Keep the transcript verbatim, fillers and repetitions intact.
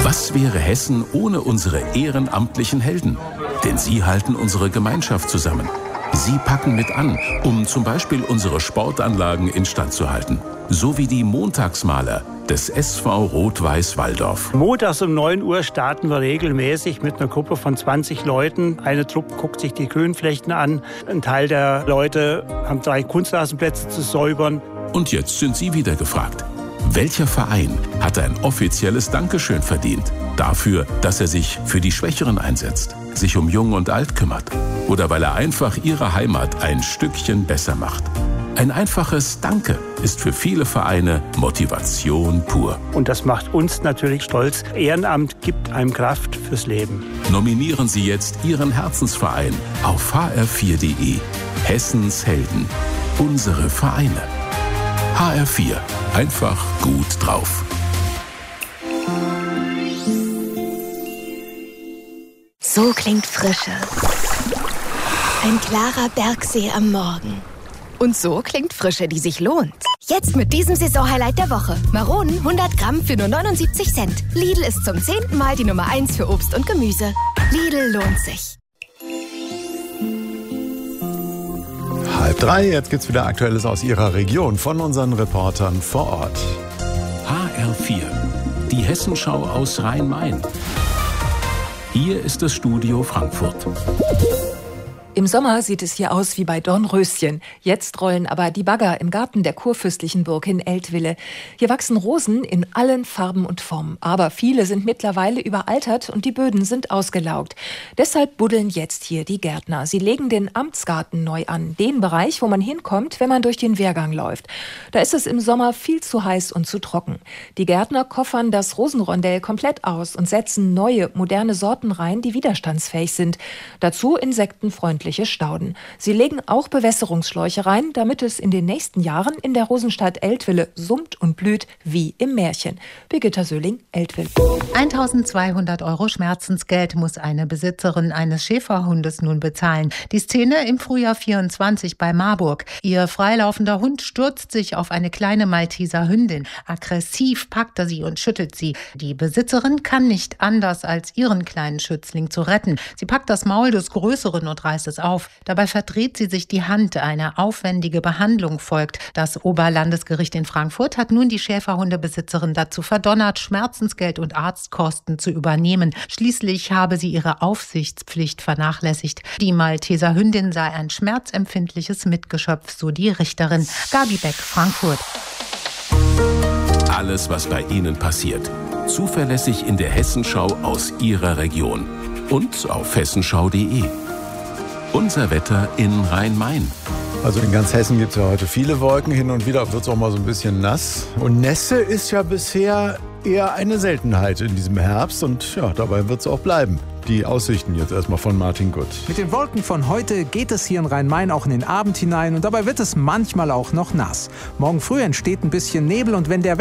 Was wäre Hessen ohne unsere ehrenamtlichen Helden? Denn sie halten unsere Gemeinschaft zusammen. Sie packen mit an, um zum Beispiel unsere Sportanlagen instand zu halten. So wie die Montagsmaler des S V Rot-Weiß Walldorf. Montags um neun Uhr starten wir regelmäßig mit einer Gruppe von zwanzig Leuten. Eine Truppe guckt sich die Grünflächen an. Ein Teil der Leute haben drei Kunstrasenplätze zu säubern. Und jetzt sind Sie wieder gefragt. Welcher Verein hat ein offizielles Dankeschön verdient? Dafür, dass er sich für die Schwächeren einsetzt, sich um Jung und Alt kümmert oder weil er einfach ihre Heimat ein Stückchen besser macht. Ein einfaches Danke ist für viele Vereine Motivation pur. Und das macht uns natürlich stolz. Ehrenamt gibt einem Kraft fürs Leben. Nominieren Sie jetzt Ihren Herzensverein auf h r vier punkt d e. Hessens Helden. Unsere Vereine. H R vier. Einfach gut drauf. So klingt Frische. Ein klarer Bergsee am Morgen. Und so klingt Frische, die sich lohnt. Jetzt mit diesem Saisonhighlight der Woche. Maronen hundert Gramm für nur neunundsiebzig Cent. Lidl ist zum zehnten Mal die Nummer eins für Obst und Gemüse. Lidl lohnt sich. Halb drei, jetzt gibt's wieder Aktuelles aus Ihrer Region von unseren Reportern vor Ort. H R vier, die Hessenschau aus Rhein-Main. Hier ist das Studio Frankfurt. Im Sommer sieht es hier aus wie bei Dornröschen. Jetzt rollen aber die Bagger im Garten der kurfürstlichen Burg in Eltville. Hier wachsen Rosen in allen Farben und Formen. Aber viele sind mittlerweile überaltert und die Böden sind ausgelaugt. Deshalb buddeln jetzt hier die Gärtner. Sie legen den Amtsgarten neu an. Den Bereich, wo man hinkommt, wenn man durch den Wehrgang läuft. Da ist es im Sommer viel zu heiß und zu trocken. Die Gärtner koffern das Rosenrondell komplett aus und setzen neue, moderne Sorten rein, die widerstandsfähig sind. Dazu insektenfreundlich Stauden. Sie legen auch Bewässerungsschläuche rein, damit es in den nächsten Jahren in der Rosenstadt Eltville summt und blüht wie im Märchen. Birgitta Söhling, Eltville. eintausendzweihundert Euro Schmerzensgeld muss eine Besitzerin eines Schäferhundes nun bezahlen. Die Szene im Frühjahr vierundzwanzig bei Marburg. Ihr freilaufender Hund stürzt sich auf eine kleine Malteser Hündin. Aggressiv packt er sie und schüttelt sie. Die Besitzerin kann nicht anders, als ihren kleinen Schützling zu retten. Sie packt das Maul des Größeren und reißt es auf. Dabei verdreht sie sich die Hand. Eine aufwendige Behandlung folgt. Das Oberlandesgericht in Frankfurt hat nun die Schäferhundebesitzerin dazu verdonnert, Schmerzensgeld und Arztkosten zu übernehmen. Schließlich habe sie ihre Aufsichtspflicht vernachlässigt. Die Malteser Hündin sei ein schmerzempfindliches Mitgeschöpf, so die Richterin. Gabi Beck, Frankfurt. Alles, was bei Ihnen passiert. Zuverlässig in der Hessenschau aus Ihrer Region. Und auf hessenschau punkt de. Unser Wetter in Rhein-Main. Also in ganz Hessen gibt es ja heute viele Wolken. Hin und wieder wird es auch mal so ein bisschen nass. Und Nässe ist ja bisher eher eine Seltenheit in diesem Herbst. Und ja, dabei wird es auch bleiben. Die Aussichten jetzt erstmal von Martin Gutt. Mit den Wolken von heute geht es hier in Rhein-Main auch in den Abend hinein. Und dabei wird es manchmal auch noch nass. Morgen früh entsteht ein bisschen Nebel. Und wenn der